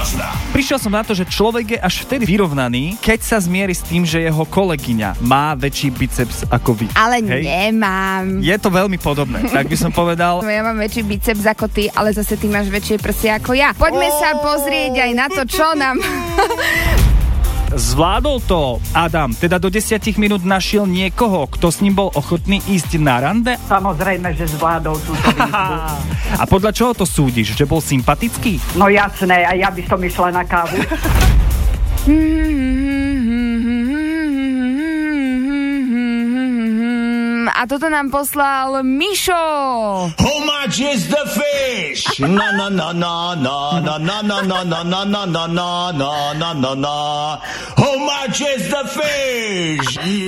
Prišiel som na to, že človek je až vtedy vyrovnaný, keď sa zmieri s tým, že jeho kolegyňa má väčší biceps ako vy. Ale hej? nemám. Je to veľmi podobné, tak by som povedal. Ja mám väčší biceps ako ty, ale zase ty máš väčšie prsia ako ja. Poďme sa pozrieť aj na to, čo nám... Zvládol to Adam, teda do 10 minút našiel niekoho, kto s ním bol ochotný ísť na rande? Samozrejme, že zvládol túto výzvu. A podľa čoho to súdiš? Že bol sympatický? No jasné, a ja by som išla na kávu. A toto nám poslal Mišo. How much is the fish? Na na na na na na na na na na na na na na na na na. How much is the fish?